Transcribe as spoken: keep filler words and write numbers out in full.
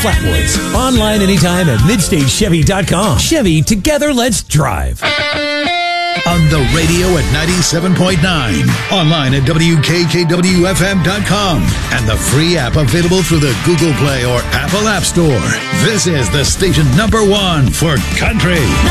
Flatwoods. Online anytime at midstage chevy dot com. Chevy, together let's drive. On the radio at ninety-seven point nine. Online at W K K W F M dot com. And the free app available through the Google Play or Apple App Store. This is the station number one for country.